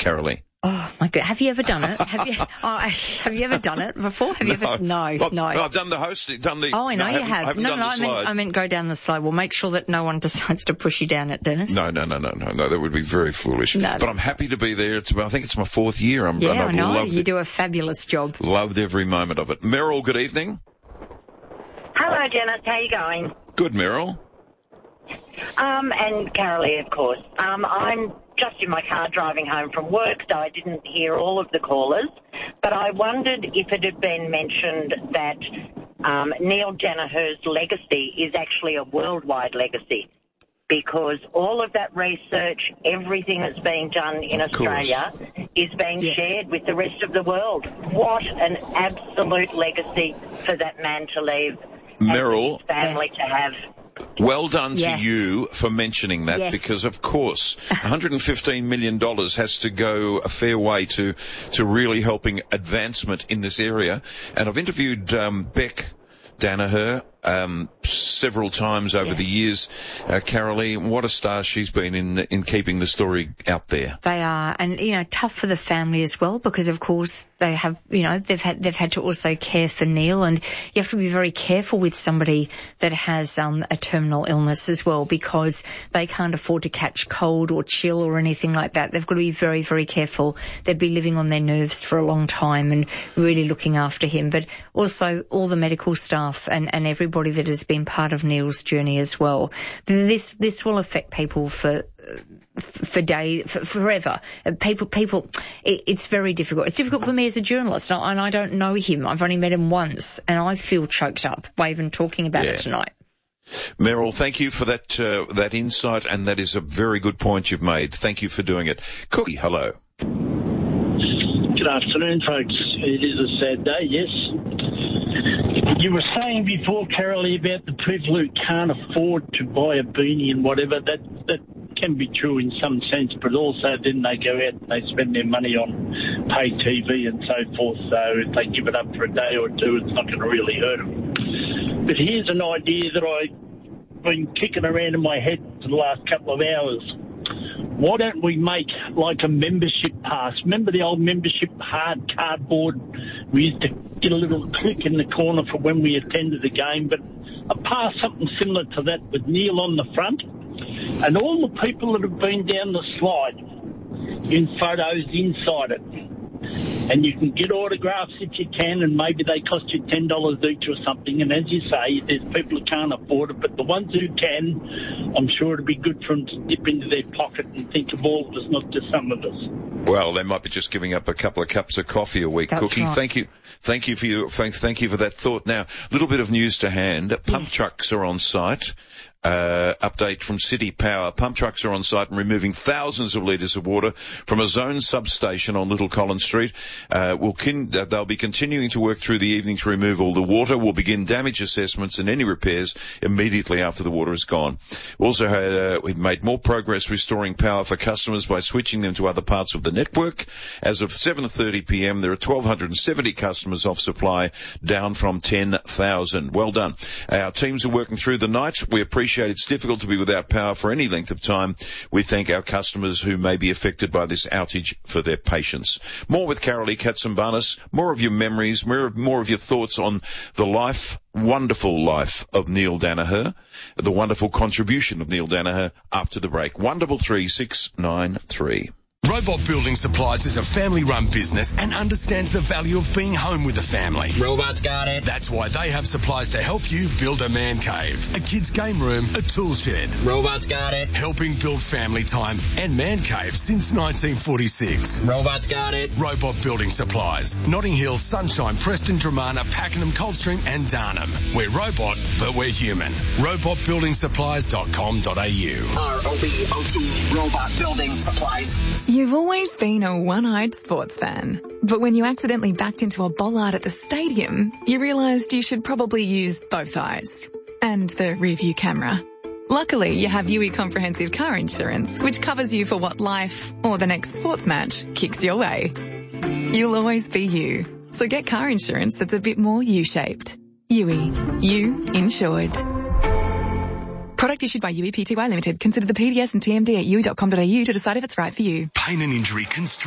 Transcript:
Carolee? Oh my God! Have you ever done it? Have you ever done it before? Have you ever? No. I've done the host. Oh, I know you have. No, I meant go down the slide. Well, make sure that no one decides to push you down it, Dennis. No. That would be very foolish. No, but I'm happy to be there. I think it's my 4th year. I know. You do a fabulous job. Loved every moment of it. Meryl, good evening. Hello, Dennis. How you going? Good, Meryl. And Carolee, of course. I'm just in my car driving home from work, so I didn't hear all of the callers. But I wondered if it had been mentioned that Neil Danaher's legacy is actually a worldwide legacy, because all of that research, everything that's being done in Australia is being shared with the rest of the world. What an absolute legacy for that man to leave, Meryl, and his family to have. Well done to you for mentioning that, because, of course, $115 million has to go a fair way to really helping advancement in this area. And I've interviewed Beck Danaher several times over the years. Carolee, what a star she's been in keeping the story out there. They are, and tough for the family as well, because of course they have, they've had to also care for Neil, and you have to be very careful with somebody that has a terminal illness as well, because they can't afford to catch cold or chill or anything like that. They've got to be very, very careful. They'd be living on their nerves for a long time and really looking after him, but also all the medical staff and everybody that has been part of Neil's journey as well. This will affect people for forever. People, it's very difficult. It's difficult for me as a journalist, and I don't know him. I've only met him once, and I feel choked up by even talking about it tonight. Meryl, thank you for that insight, and that is a very good point you've made. Thank you for doing it. Cookie, hello. Good afternoon, folks. It is a sad day, yes. You were saying before, Carolee, about the people who can't afford to buy a beanie and whatever. That can be true in some sense, but also then they go out and they spend their money on pay TV and so forth. So if they give it up for a day or two, it's not going to really hurt them. But here's an idea that I've been kicking around in my head for the last couple of hours. Why don't we make like a membership pass? Remember the old membership hard cardboard? We used to get a little click in the corner for when we attended the game, but a pass, something similar to that with Neil on the front. And all the people that have been down the slide in photos inside it. And you can get autographs if you can, and maybe they cost you $10 each or something. And as you say, there's people who can't afford it, but the ones who can, I'm sure it'd be good for them to dip into their pocket and think of all of us, not just some of us. Well, they might be just giving up a couple of cups of coffee a week, Cookie. Right. Thank you for that thought. Now, a little bit of news to hand. Pump trucks are on site. Update from City Power. Pump trucks are on site and removing thousands of litres of water from a zone substation on Little Collins Street. They'll be continuing to work through the evening to remove all the water. We'll begin damage assessments and any repairs immediately after the water is gone. We've made more progress restoring power for customers by switching them to other parts of the network. As of 7:30 p.m, there are 1,270 customers off supply, down from 10,000. Well done. Our teams are working through the night. We appreciate it's difficult to be without power for any length of time. We thank our customers who may be affected by this outage for their patience. More with Carolee Katsimbanis, more of your memories, more of your thoughts on the wonderful life of Neil Danaher, the wonderful contribution of Neil Danaher after the break. 133-693. Robot Building Supplies is a family-run business and understands the value of being home with the family. Robot's got it. That's why they have supplies to help you build a man cave, a kid's game room, a tool shed. Robot's got it. Helping build family time and man caves since 1946. Robot's got it. Robot Building Supplies. Notting Hill, Sunshine, Preston, Dramana, Pakenham, Coldstream and Darnham. We're robot, but we're human. robotbuildingsupplies.com.au. ROBOT, Robot Building Supplies. You've always been a one-eyed sports fan, but when you accidentally backed into a bollard at the stadium, you realised you should probably use both eyes and the rear-view camera. Luckily, you have UE Comprehensive Car Insurance, which covers you for what life or the next sports match kicks your way. You'll always be you, so get car insurance that's a bit more U-shaped. UE, you insured. Product issued by UE Pty Limited. Consider the PDS and TMD at UE.com.au to decide if it's right for you. Pain and injury